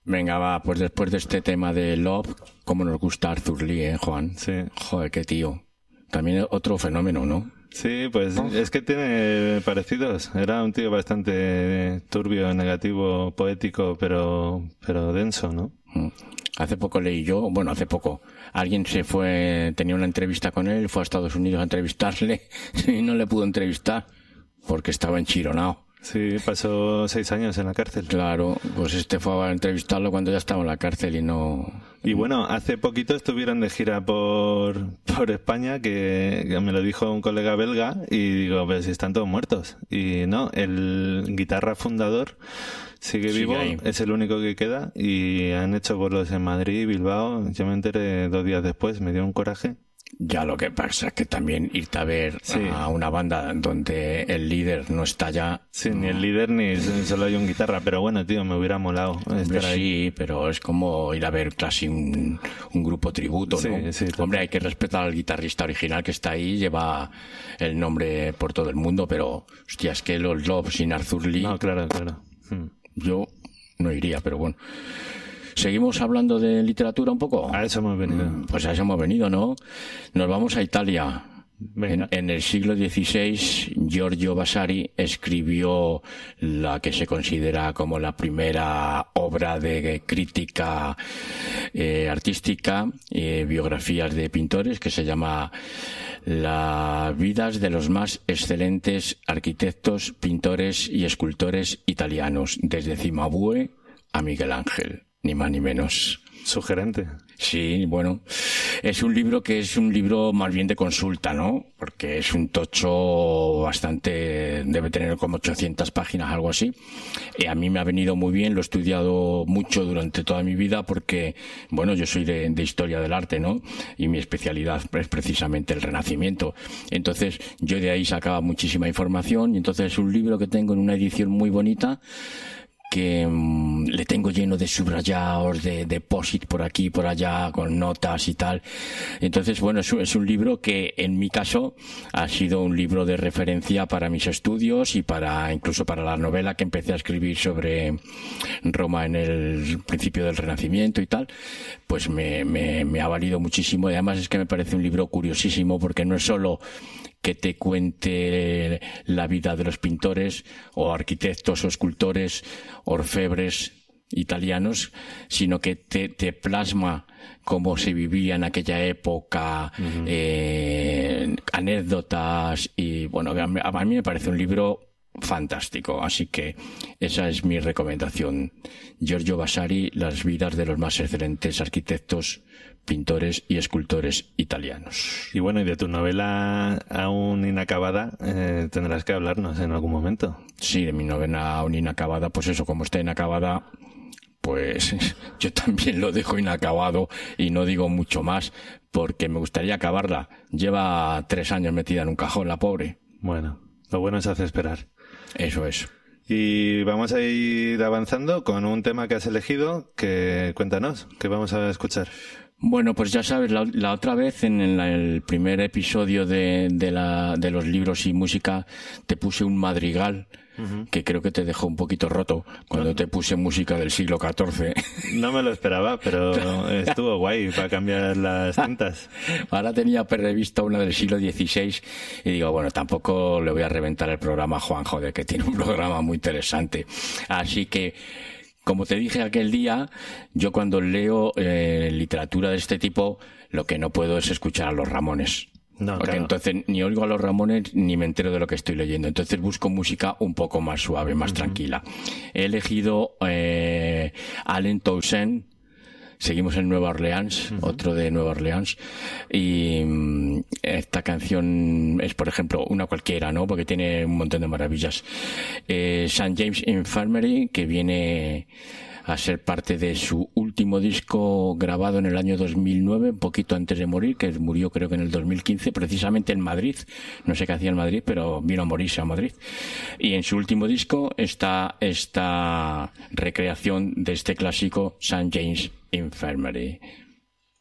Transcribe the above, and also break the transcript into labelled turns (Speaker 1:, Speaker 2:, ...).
Speaker 1: Venga, va, pues después de este tema de Love, cómo nos gusta Arthur Lee, Juan.
Speaker 2: Sí.
Speaker 1: Joder, qué tío. También otro fenómeno, ¿no?
Speaker 2: Sí, pues es que tiene parecidos. Era un tío bastante turbio, negativo, poético, pero denso, ¿no?
Speaker 1: Hace poco leí yo, bueno, hace poco, alguien tenía una entrevista con él, fue a Estados Unidos a entrevistarle y no le pudo entrevistar porque estaba enchironado.
Speaker 2: Sí, pasó 6 años en la cárcel.
Speaker 1: Claro, pues fue a entrevistarlo cuando ya estaba en la cárcel y no...
Speaker 2: Y bueno, hace poquito estuvieron de gira por España, que me lo dijo un colega belga, y digo, pues si están todos muertos. Y no, el guitarra fundador sigue vivo,
Speaker 1: ahí.
Speaker 2: es el único que queda, y han hecho bolos en Madrid, Bilbao. Yo me enteré 2 días después, me dio un coraje.
Speaker 1: Ya, lo que pasa es que también irte a ver a una banda donde el líder no está ya...
Speaker 2: Sí, ni el líder ni solo hay un guitarra, pero bueno, tío, me hubiera molado estar ahí.
Speaker 1: Sí, pero es como ir a ver casi un grupo tributo, ¿no?
Speaker 2: Sí,
Speaker 1: hombre, hay que respetar al guitarrista original que está ahí, lleva el nombre por todo el mundo, pero, hostia, es que los Love sin Arthur Lee...
Speaker 2: No, claro.
Speaker 1: Yo no iría, pero bueno. ¿Seguimos hablando de literatura un poco?
Speaker 2: A eso hemos venido.
Speaker 1: Pues a eso hemos venido, ¿no? Nos vamos a Italia. En el siglo XVI, Giorgio Vasari escribió la que se considera como la primera obra de crítica artística, biografías de pintores, que se llama Las vidas de los más excelentes arquitectos, pintores y escultores italianos, desde Cimabue a Miguel Ángel. Ni más ni menos.
Speaker 2: Sugerente.
Speaker 1: Sí, bueno, es un libro que es un libro más bien de consulta, ¿no? Porque es un tocho bastante, debe tener como 800 páginas, algo así. A mí me ha venido muy bien, lo he estudiado mucho durante toda mi vida porque, bueno, yo soy de historia del arte, ¿no? Y mi especialidad es precisamente el Renacimiento. Entonces, yo de ahí sacaba muchísima información y entonces es un libro que tengo en una edición muy bonita, que le tengo lleno de subrayados, de post-it por aquí y por allá, con notas y tal. Entonces, bueno, es un libro que en mi caso ha sido un libro de referencia para mis estudios y incluso para la novela que empecé a escribir sobre Roma en el principio del Renacimiento y tal. Pues me ha valido muchísimo y además es que me parece un libro curiosísimo porque no es solo que te cuente la vida de los pintores o arquitectos o escultores, orfebres italianos, sino que te plasma cómo se vivía en aquella época, anécdotas y bueno, a mí me parece un libro fantástico, así que esa es mi recomendación. Giorgio Vasari, Las vidas de los más excelentes arquitectos, pintores y escultores italianos.
Speaker 2: Y bueno, y de tu novela aún inacabada, tendrás que hablarnos en algún momento.
Speaker 1: Sí, de mi novela aún inacabada, pues eso, como está inacabada, pues yo también lo dejo inacabado y no digo mucho más, porque me gustaría acabarla. Lleva 3 años metida en un cajón, la pobre.
Speaker 2: Bueno, lo bueno se hace esperar.
Speaker 1: Eso es.
Speaker 2: Y vamos a ir avanzando con un tema que has elegido, que cuéntanos, que vamos a escuchar.
Speaker 1: Bueno, pues ya sabes, la otra vez en el primer episodio de los libros y música te puse un madrigal que creo que te dejó un poquito roto cuando te puse música del siglo XIV.
Speaker 2: No me lo esperaba, pero estuvo guay para cambiar las tintas.
Speaker 1: Ahora tenía prevista una del siglo XVI y digo, bueno, tampoco le voy a reventar el programa a Juanjo, de que tiene un programa muy interesante. Así que, como te dije aquel día, yo cuando leo literatura de este tipo, lo que no puedo es escuchar a los Ramones.
Speaker 2: No,
Speaker 1: Porque
Speaker 2: claro.
Speaker 1: entonces ni oigo a los Ramones ni me entero de lo que estoy leyendo. Entonces busco música un poco más suave, más tranquila. He elegido Allen Toussaint. Seguimos en Nueva Orleans, otro de Nueva Orleans, y esta canción es, por ejemplo, una cualquiera, ¿no? Porque tiene un montón de maravillas. St. James Infirmary, que viene a ser parte de su último disco grabado en el año 2009, un poquito antes de morir, que murió creo que en el 2015, precisamente en Madrid. No sé qué hacía en Madrid, pero vino a morirse a Madrid. Y en su último disco está esta recreación de este clásico St. James Infirmary.